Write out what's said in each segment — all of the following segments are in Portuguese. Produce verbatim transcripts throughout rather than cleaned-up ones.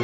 Deus.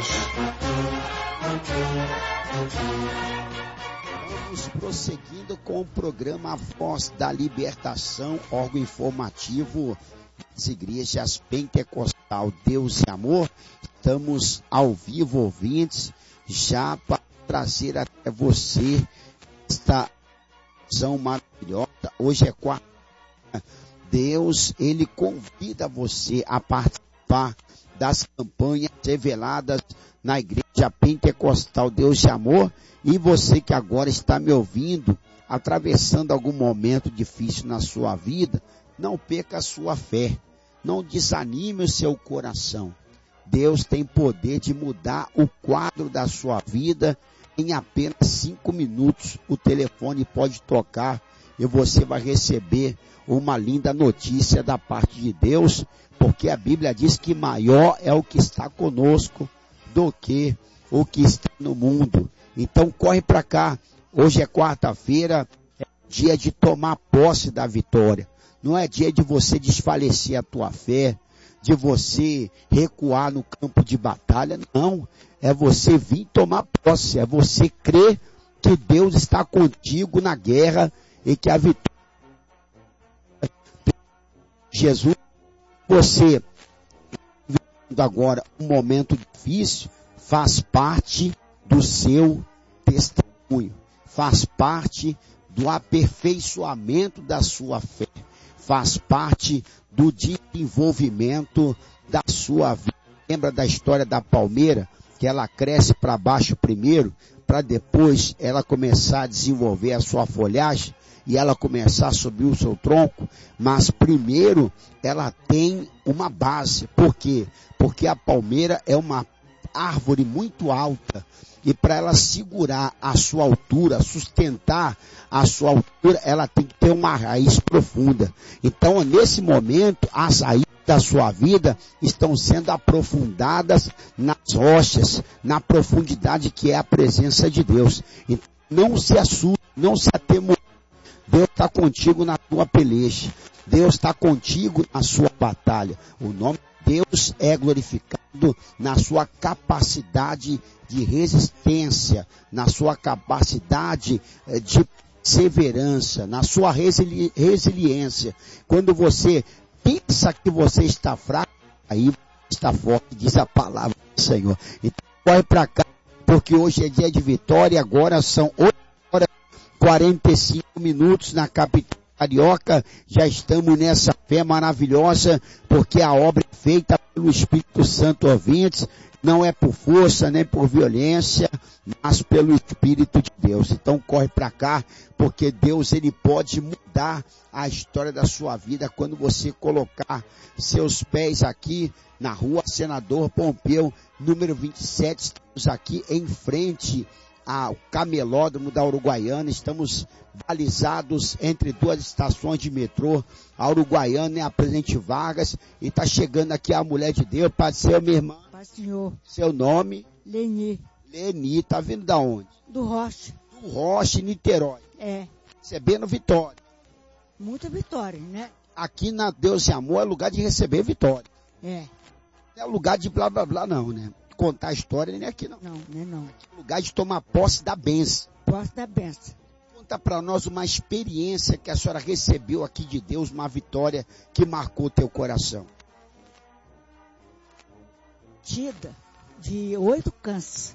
Vamos prosseguindo com o programa Voz da Libertação, órgão informativo das igrejas Pentecostal Deus e Amor. Estamos ao vivo, ouvintes, já para trazer até você esta ação maravilhosa. Hoje é quarta. Deus, ele convida você a participar das campanhas reveladas na igreja Pentecostal Deus de Amor. E você que agora está me ouvindo, atravessando algum momento difícil na sua vida, não perca a sua fé, não desanime o seu coração. Deus tem poder de mudar o quadro da sua vida em apenas cinco minutos. O telefone pode tocar e você vai receber uma linda notícia da parte de Deus, porque a Bíblia diz que maior é o que está conosco do que o que está no mundo. Então corre para cá. Hoje é quarta-feira, é dia de tomar posse da vitória. Não é dia de você desfalecer a tua fé, de você recuar no campo de batalha. Não, é você vir tomar posse, é você crer que Deus está contigo na guerra e que a vitória Jesus, você vivendo agora um momento difícil, faz parte do seu testemunho, faz parte do aperfeiçoamento da sua fé, faz parte do desenvolvimento da sua vida. Lembra da história da palmeira, que ela cresce para baixo primeiro, para depois ela começar a desenvolver a sua folhagem e ela começar a subir o seu tronco, mas primeiro ela tem uma base. Por quê? Porque a palmeira é uma árvore muito alta e para ela segurar a sua altura, sustentar a sua altura, ela tem que ter uma raiz profunda. Então, nesse momento, as raízes da sua vida estão sendo aprofundadas nas rochas, na profundidade que é a presença de Deus. Então, não se assuste, não se atemorize. Deus está contigo na tua peleja. Deus está contigo na sua batalha. O nome de Deus é glorificado na sua capacidade de resistência, na sua capacidade de perseverança, na sua resili- resiliência. Quando você pensa que você está fraco, aí está forte, diz a palavra do Senhor. Então corre para cá, porque hoje é dia de vitória. Agora são oito horas e quarenta e cinco minutos na capital carioca. Já estamos nessa fé maravilhosa, porque a obra é feita pelo Espírito Santo, ouvintes. Não é por força, nem por violência, mas pelo Espírito de Deus. Então corre para cá, porque Deus, ele pode mudar a história da sua vida quando você colocar seus pés aqui na rua Senador Pompeu, número vinte e sete. Estamos aqui em frente ao camelódromo da Uruguaiana. Estamos balizados entre duas estações de metrô, a Uruguaiana e a Presidente Vargas. E está chegando aqui a mulher de Deus, Pai do Senhor, minha irmã. Pai do Senhor. Seu nome? Leni. Leni, tá vindo da onde? Do Rocha. Do Rocha, Niterói. É. Recebendo vitória. Muita vitória, né? Aqui na Deus e Amor é lugar de receber vitória. É. Não é lugar de blá blá blá não, né? Contar a história nem aqui não. Não, nem não. Aqui é lugar de tomar posse da bênção. Posse da benção. Conta para nós uma experiência que a senhora recebeu aqui de Deus, uma vitória que marcou teu coração. Tida de oito cânceres.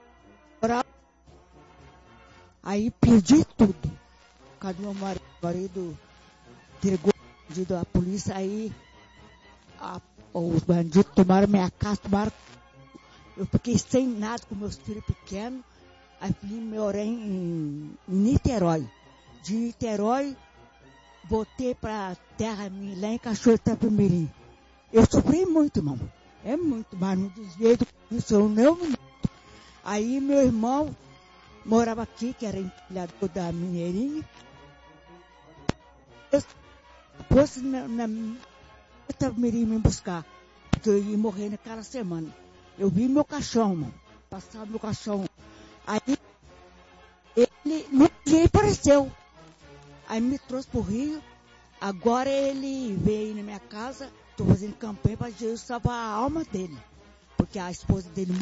Aí perdi tudo. Cadê meu marido? O marido entregou o bandido à polícia, aí a, os bandidos tomaram minha casa, tomaram. Eu fiquei sem nada com meus filhos pequenos. Aí vim morar em, em Niterói. De Niterói, voltei para terra minha, lá em Cachoeira de Itapemirim. Eu sofri muito, irmão. É muito, mas não desviei do Senhor, não minuto. Aí meu irmão morava aqui, que era empilhador da Mineirinha. Eu fosse na, na Itapemirim me buscar, porque eu ia morrer naquela semana. Eu vi meu caixão, mano. Passava meu caixão. Aí, ele, no dia ele apareceu. Aí me trouxe pro Rio. Agora ele veio aí na minha casa. Estou fazendo campanha para Jesus salvar a alma dele. Porque a esposa dele